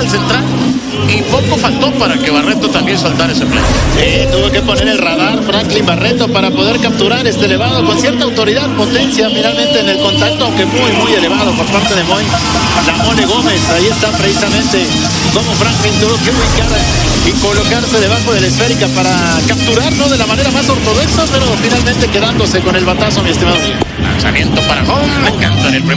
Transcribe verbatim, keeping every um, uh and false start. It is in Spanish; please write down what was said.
central y poco faltó para que Barreto también soltara ese play. Sí, tuvo que poner el radar Franklin Barreto para poder capturar este elevado con cierta autoridad, potencia finalmente en el contacto, aunque muy, muy elevado por parte de Moy. La Mole Gómez, ahí está precisamente como Franklin tuvo que ubicar y colocarse debajo de la esférica para capturarlo de la manera más ortodoxa, pero finalmente quedándose con el batazo, mi estimado. Lanzamiento para home, me encanta en el primer